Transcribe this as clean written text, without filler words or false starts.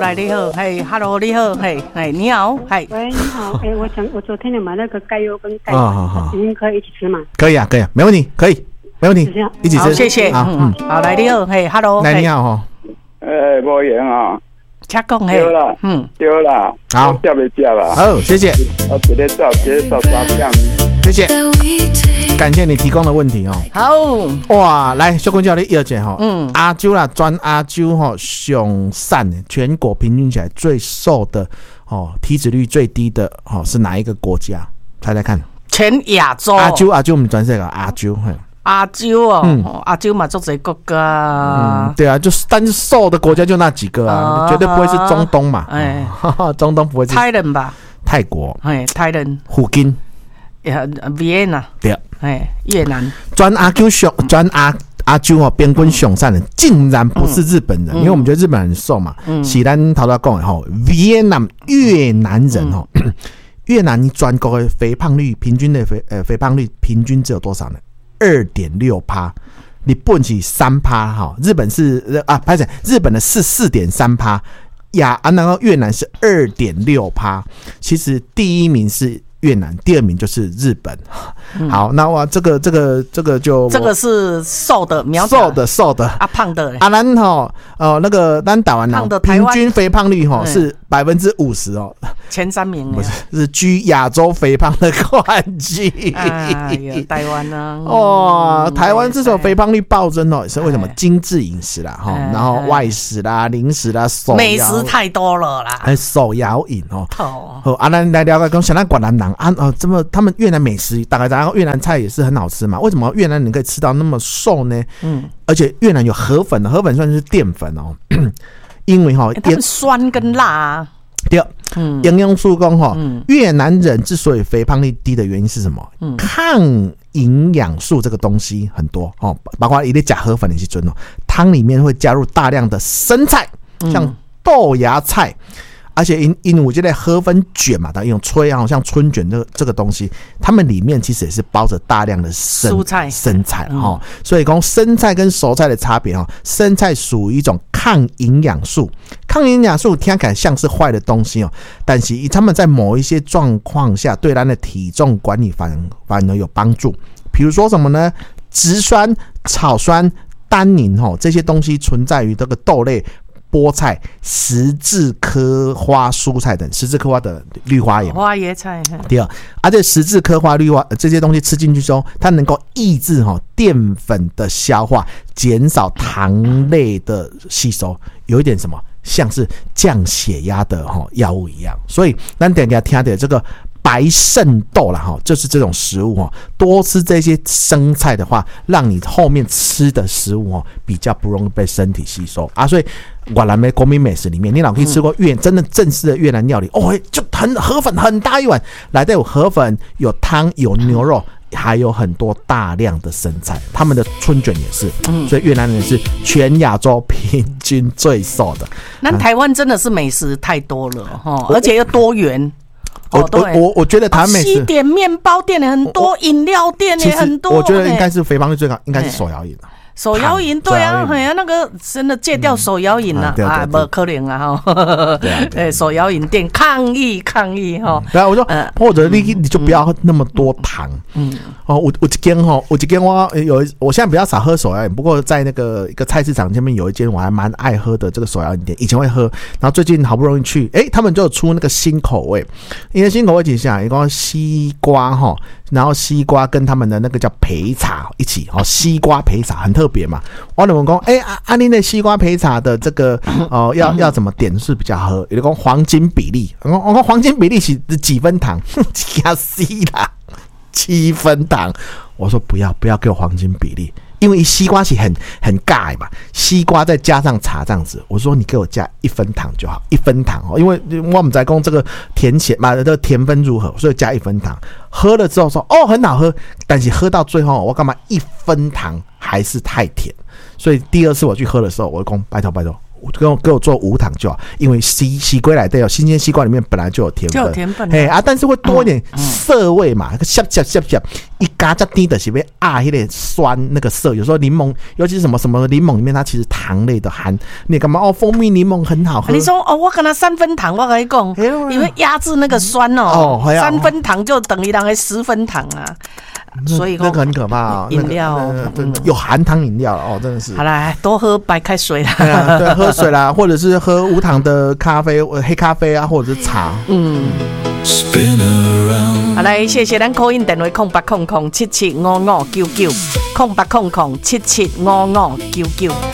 来你好，嘿 ，Hello 你好，嘿，你好，嘿， 喂，你好，我昨天有买那个钙优跟钙粉，今天可以一起吃吗？ 可以啊，可以啊，没问题，可以，没问题，一起吃，好，谢谢，好，来你好，嘿 ，Hello， 来你好哈， 无闲啊， 请讲嘿， 对啦，好，叫没叫啦， 好，谢谢， 直接照3样， 谢谢。感谢你提供的问题哦。好哇，来小公教你要讲哈，阿啾啦，专阿啾哈，上善的全国平均起来最瘦的哦，体脂率最低的哦是哪一个国家？猜猜看。全亚洲。阿啾我们专设个阿啾，阿啾哦，阿啾嘛，做这国家。对啊，就是但是瘦的国家就那几个啊，绝对不会是中东嘛。哎，中东不会是。泰人吧？泰国。哎，泰人。附近。Vienna 对，越南专阿啾哦，边quân上善的竟然不是日本人，因为我们觉得日本人很瘦嘛。是咱头头讲的吼 ，Vienna 越南人哦，越南你全国的肥胖率平均的肥胖率平均只有多少呢？2.6%，日本是3%哈，日本是抱歉，日本的是4.3%，然后越南是2.6%，其实第一名是越南，第二名就是日本。好，那我这个就这个是瘦的苗条，瘦的啊，胖的咱那个咱台湾人平均肥胖率是50%哦，前3名不是居亚洲肥胖的冠军。台湾呢？哦，台湾这种肥胖率暴增哦，是为什么？精致饮食啦，然后外食啦、零食啦、美食太多了啦，手摇饮哦。好，咱来了解讲，像咱越南人这么他们越南美食大概然后越南菜也是很好吃嘛？为什么越南人可以吃到那么瘦呢？而且越南有河粉，河粉算是淀粉哦，因为他们酸跟辣啊。对，营养素讲越南人之所以肥胖率低的原因是什么？抗营养素这个东西很多哦，包括一粒假河粉的时候哦，汤里面会加入大量的生菜，像豆芽菜。而且因为我觉得河粉卷嘛，它用吹啊，像春卷这个东西，它们里面其实也是包着大量的生菜哈。所以讲生菜跟熟菜的差别哈，生菜属于一种抗营养素，抗营养素听起来像是坏的东西哦，但是他们在某一些状况下对咱的体重管理反而有帮助。比如说什么呢？植酸、草酸、单宁这些东西存在于这个豆类、菠菜、十字科花蔬菜等，十字科花的绿花椰、花椰菜。第二，而且十字科花、绿花这些东西吃进去之后，它能够抑制淀粉的消化，减少糖类的吸收，有一点什么像是降血压的药物一样。所以，咱等下听的这个白肾豆啦，就是这种食物多吃这些生菜的话，让你后面吃的食物比较不容易被身体吸收啊。所以越南的国民美食里面，你老可以吃过真的正式的越南料理就河粉很大一碗，来带有河粉、有汤、有牛肉，还有很多大量的生菜，他们的春卷也是，所以越南人是全亚洲平均最瘦的。那台湾真的是美食太多了而且又多元。我觉得台湾美食西点面包店也很多，饮料店也很多。我觉得应该是肥胖率最高，应该是手摇饮啊。手摇饮对啊，那个真的戒掉手摇饮了不可能啊手摇饮店抗议对啊，我说或者你就不要那么多糖。我现在比较少喝手摇饮，不过在那个一个菜市场前面有一间我还蛮爱喝的这个手摇饮店，以前会喝，然后最近好不容易去，他们就有出那个新口味，因为新口味其实一个西瓜然后西瓜跟他们的那个叫焙茶一起西瓜焙茶很特别嘛。我就问说你的西瓜焙茶的这个要怎么点是比较好？有人说黄金比例，我说黄金比例是几分糖？加 C 啦，7分糖。我说不要给我黄金比例，因为西瓜是很尬嘛，西瓜再加上茶这样子。我说你给我加1分糖就好，1分糖因为我们在讲这个甜咸嘛，这个甜分如何，所以加1分糖。喝了之后说很好喝，但是喝到最后我干嘛1分糖还是太甜，所以第二次我去喝的时候，我就说拜托给我做无糖就好，因为西瓜来的新鲜西瓜里面本来就有甜分， 就有甜分但是会多一点涩味嘛，涩一加加低的是被那个酸那个涩，有时候柠檬，尤其是什么柠檬里面它其实糖类的含，你干嘛蜂蜜柠檬很好喝。 你说我跟他3分糖，我跟你讲，因为压制那个酸3分糖就等于人的10分糖啊。所以那个很可怕饮料有含糖饮料真的是。 好啦，多喝白开水啦。 对，喝水啦，或者是喝无糖的咖啡、黑咖啡啊，或者是茶。 好来，谢谢咱 call in 电话08007755990800775599。